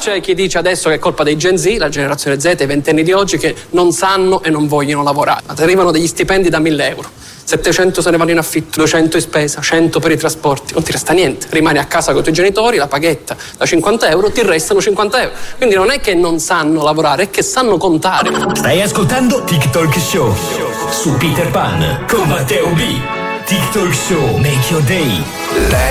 C'è chi dice adesso che è colpa dei Gen Z, la generazione Z, i ventenni di oggi, che non sanno e non vogliono lavorare. Arrivano degli stipendi da 1.000 euro. 700 se ne vanno in affitto, 200 in spesa, 100 per i trasporti, non ti resta niente, rimani a casa con i tuoi genitori, la paghetta da 50 euro, ti restano 50 euro. Quindi non è che non sanno lavorare, è che sanno contare. Stai ascoltando TikTok Show su Peter Pan con Matteo B. TikTok Show, make your day.